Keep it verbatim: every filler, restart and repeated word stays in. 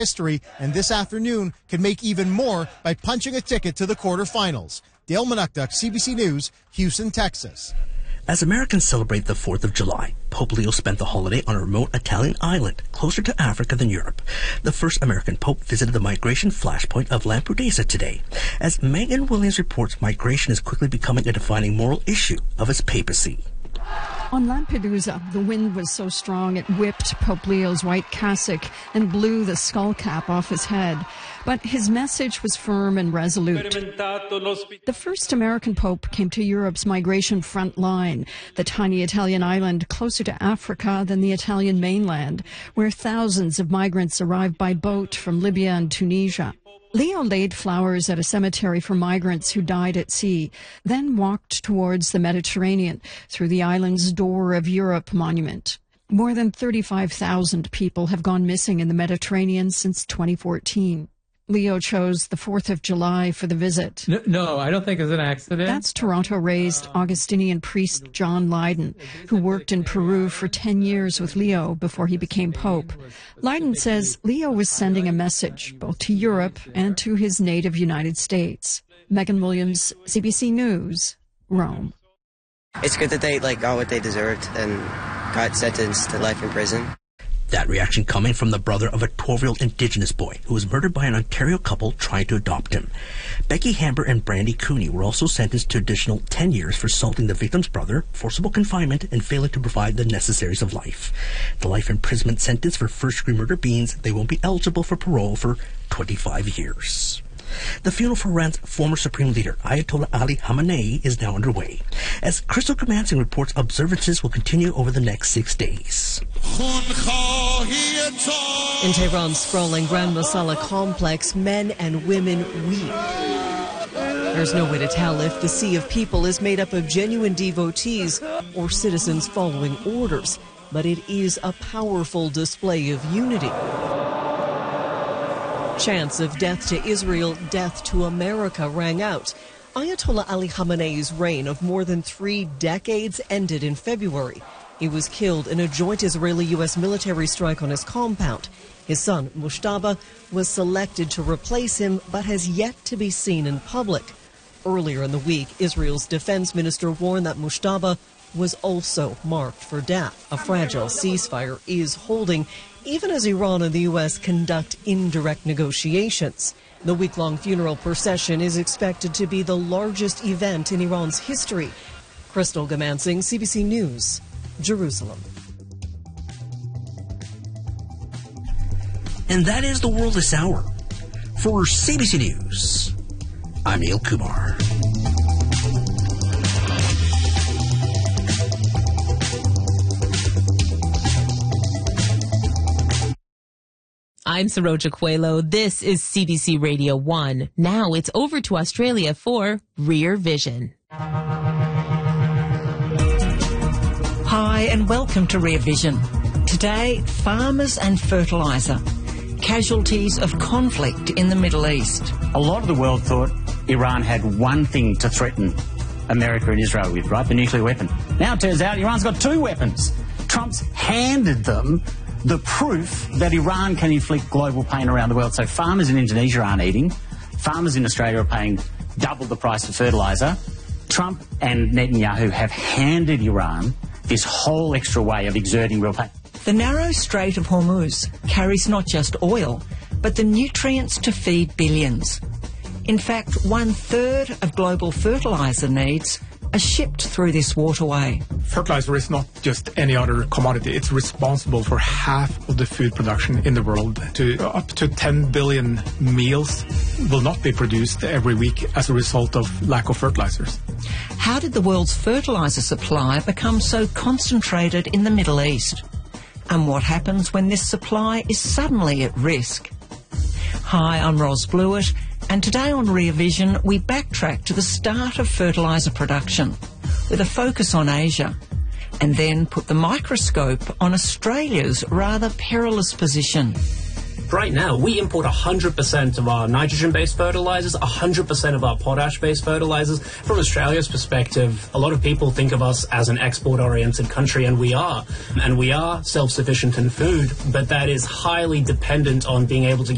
history, and this afternoon can make even more by punching a ticket to the quarterfinals. Dale Manukduk, C B C News, Houston, Texas. As Americans celebrate the fourth of July, Pope Leo spent the holiday on a remote Italian island closer to Africa than Europe. The first American pope visited the migration flashpoint of Lampedusa today. As Megan Williams reports, migration is quickly becoming a defining moral issue of its papacy. On Lampedusa, the wind was so strong it whipped Pope Leo's white cassock and blew the skull cap off his head. But his message was firm and resolute. The first American pope came to Europe's migration front line, the tiny Italian island closer to Africa than the Italian mainland, where thousands of migrants arrived by boat from Libya and Tunisia. Leo laid flowers at a cemetery for migrants who died at sea, then walked towards the Mediterranean through the island's Door of Europe monument. More than thirty-five thousand people have gone missing in the Mediterranean since twenty fourteen. Leo chose the fourth of July for the visit. No, no, I don't think it's an accident. That's Toronto-raised Augustinian priest John Lydon, who worked in Peru for ten years with Leo before he became pope. Lydon says Leo was sending a message both to Europe and to his native United States. Megan Williams, C B C News, Rome. It's good that they like got what they deserved and got sentenced to life in prison. That reaction coming from the brother of a twelve-year-old Indigenous boy who was murdered by an Ontario couple trying to adopt him. Becky Hamber and Brandy Cooney were also sentenced to additional ten years for assaulting the victim's brother, forcible confinement, and failing to provide the necessaries of life. The life imprisonment sentence for first-degree murder means they won't be eligible for parole for twenty-five years. The funeral for Iran's former supreme leader, Ayatollah Ali Khamenei, is now underway. As Crystal Comansing reports, observances will continue over the next six days. In Tehran's sprawling Grand Masala complex, men and women weep. There's no way to tell if the sea of people is made up of genuine devotees or citizens following orders, but it is a powerful display of unity. Chants of death to Israel, death to America rang out. Ayatollah Ali Khamenei's reign of more than three decades ended in February. He was killed in a joint Israeli-U S military strike on his compound. His son, Mujtaba, was selected to replace him, but has yet to be seen in public. Earlier in the week, Israel's defense minister warned that Mujtaba was also marked for death. A fragile ceasefire is holding, even as Iran and the U S conduct indirect negotiations. The week-long funeral procession is expected to be the largest event in Iran's history. Crystal Comansing, C B C News, Jerusalem. And that is the world this hour. For C B C News, I'm Neil Kumar. I'm Saroja Coelho. This is C B C Radio one. Now it's over to Australia for Rear Vision. Hi and welcome to Rear Vision. Today, farmers and fertiliser. Casualties of conflict in the Middle East. A lot of the world thought Iran had one thing to threaten America and Israel with, right? The nuclear weapon. Now it turns out Iran's got two weapons. Trump's handed them the proof that Iran can inflict global pain around the world. So farmers in Indonesia aren't eating. Farmers in Australia are paying double the price for fertiliser. Trump and Netanyahu have handed Iran this whole extra way of exerting real pain. The narrow Strait of Hormuz carries not just oil, but the nutrients to feed billions. In fact, one-third of global fertiliser needs are shipped through this waterway. Fertilizer is not just any other commodity. It's responsible for half of the food production in the world. To up to ten billion meals will not be produced every week as a result of lack of fertilizers. How did the world's fertilizer supply become so concentrated in the Middle East? And what happens when this supply is suddenly at risk? Hi, I'm Ros Blewett. And today on Rear Vision, we backtrack to the start of fertiliser production with a focus on Asia, and then put the microscope on Australia's rather perilous position. Right now, we import one hundred percent of our nitrogen-based fertilisers, one hundred percent of our potash-based fertilisers. From Australia's perspective, a lot of people think of us as an export-oriented country, and we are. And we are self-sufficient in food, but that is highly dependent on being able to get